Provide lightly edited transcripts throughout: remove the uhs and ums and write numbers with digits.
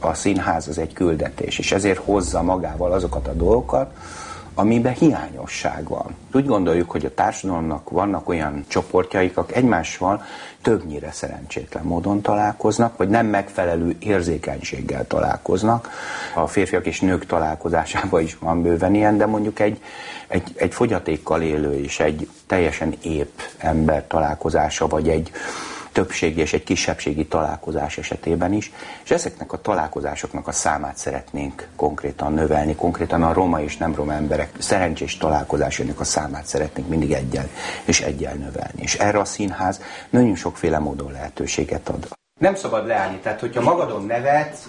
a színház az egy küldetés, és ezért hozza magával azokat a dolgokat, amiben hiányosság van. Úgy gondoljuk, hogy a társadalomnak vannak olyan csoportjaik, akik egymással többnyire szerencsétlen módon találkoznak, vagy nem megfelelő érzékenységgel találkoznak. A férfiak és nők találkozásában is van bőven ilyen, de mondjuk egy fogyatékkal élő és egy teljesen épp ember találkozása, vagy egy többségi és egy kisebbségi találkozás esetében is, és ezeknek a találkozásoknak a számát szeretnénk konkrétan növelni, konkrétan a roma és nem roma emberek szerencsés találkozásának a számát szeretnénk mindig egyel növelni. És erre a színház nagyon sokféle módon lehetőséget ad. Nem szabad leállni, tehát hogyha magadon nevetsz,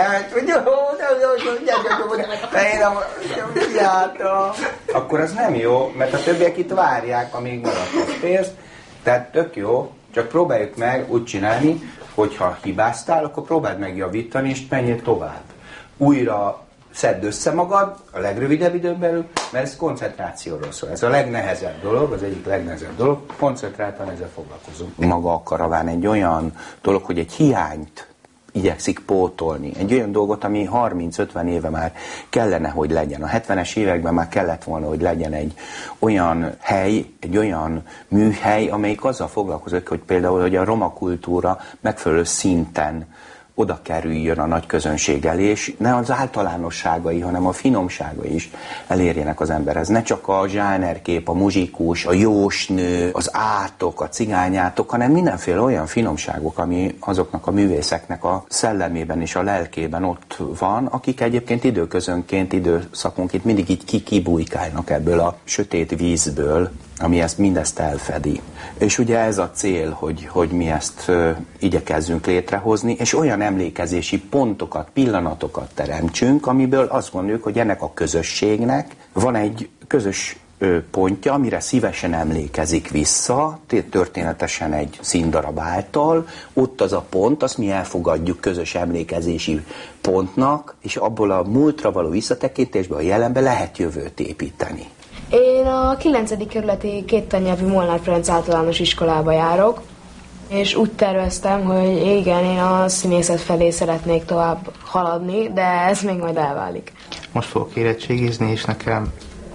akkor az nem jó, mert a többiek itt várják, amíg marad a pénzt, tehát tök jó, csak próbáljuk meg úgy csinálni, hogyha hibáztál, akkor próbáld meg javítani, és menjél tovább. Újra szedd össze magad a legrövidebb időn belül, mert ez koncentrációról szól. Ez a legnehezebb dolog, az egyik legnehezebb dolog, koncentráltan ezzel foglalkozunk. Maga a karaván egy olyan dolog, hogy egy hiányt igyekszik pótolni. Egy olyan dolgot, ami 30-50 éve már kellene, hogy legyen. A 70-es években már kellett volna, hogy legyen egy olyan hely, egy olyan műhely, amelyik azzal foglalkozik, hogy például, hogy a roma kultúra megfelelő szinten oda kerüljön a nagy közönség elé, és ne az általánosságai, hanem a finomságai is elérjenek az emberhez. Ne csak a zsánerkép, a muzsikus, a jósnő, az átok, a cigányátok, hanem mindenféle olyan finomságok, ami azoknak a művészeknek a szellemében és a lelkében ott van, akik egyébként időközönként, időszakonként mindig így kibújkálnak ebből a sötét vízből, ami mindezt elfedi. És ugye ez a cél, hogy mi ezt igyekezzünk létrehozni, és olyan emlékezési pontokat, pillanatokat teremtsünk, amiből azt gondoljuk, hogy ennek a közösségnek van egy közös pontja, amire szívesen emlékezik vissza, történetesen egy színdarab által, ott az a pont, azt mi elfogadjuk közös emlékezési pontnak, és abból a múltra való visszatekintésből a jelenbe lehet jövőt építeni. Én a 9. kerületi kéttannyelvű Molnár Ferenc általános iskolába járok, és úgy terveztem, hogy igen, én a színészet felé szeretnék tovább haladni, de ez még majd elválik. Most fogok érettségizni, és nekem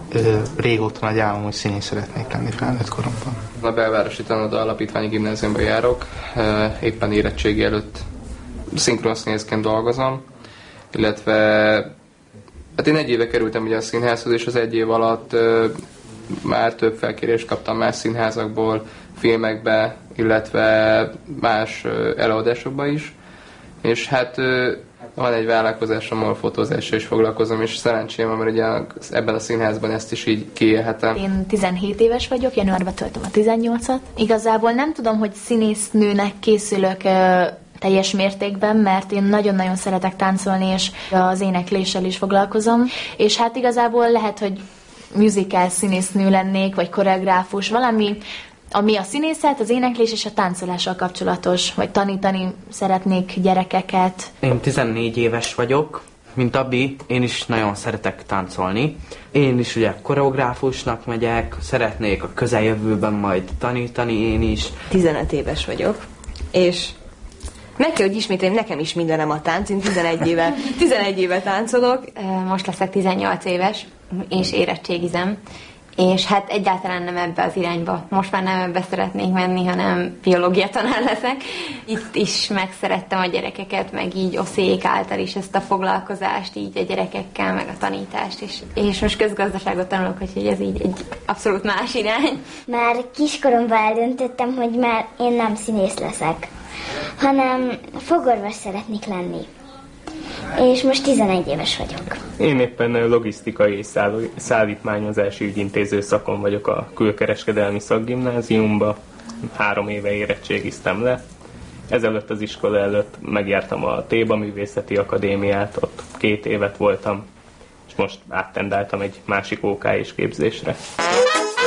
régóta nagy álmom, hogy színész szeretnék lenni felnőtt koromban. A Belvárosi Tanoda Alapítványi Gimnáziumban járok, éppen érettségi előtt szinkronszínészként dolgozom, illetve hát én 1 éve kerültem ugye a színházhoz, és az 1 év alatt már több felkérést kaptam más színházakból, filmekbe, illetve más előadásokba is. És hát van egy vállalkozásom, ahol fotózással is foglalkozom, és szerencsém, mert ugye ebben a színházban ezt is így kiélhetem. Én 17 éves vagyok, januárban töltöm a 18-at. Igazából nem tudom, hogy színésznőnek készülök teljes mértékben, mert én nagyon-nagyon szeretek táncolni, és az énekléssel is foglalkozom, és hát igazából lehet, hogy musical színésznő lennék, vagy koreográfus, valami, ami a színészet, az éneklés és a táncolással kapcsolatos, vagy tanítani szeretnék gyerekeket. Én 14 éves vagyok, mint Abi, én is nagyon szeretek táncolni. Én is ugye koreográfusnak megyek, szeretnék a közeljövőben majd tanítani én is. 15 éves vagyok, és meg kell, hogy ismételjem, nekem is mindenem a tánc, én 11 éve táncolok. Most leszek 18 éves, és érettségizem, és hát egyáltalán nem ebbe az irányba. Most már nem ebbe szeretnék menni, hanem biológia tanár leszek. Itt is megszerettem a gyerekeket, meg így oszélyék által is ezt a foglalkozást, így a gyerekekkel, meg a tanítást is. És most közgazdaságot tanulok, hogy ez így egy abszolút más irány. Már kiskoromban eldöntöttem, hogy már én nem színész leszek, hanem fogorvos szeretnék lenni. És most 11 éves vagyok. Én éppen logisztikai és szállítmányozási ügyintéző szakon vagyok a külkereskedelmi szakgimnáziumba. 3 éve érettségiztem le. Ezelőtt az iskola előtt megjártam a Théba Művészeti Akadémiát, ott 2 évet voltam, és most áttendáltam egy másik OK-s képzésre.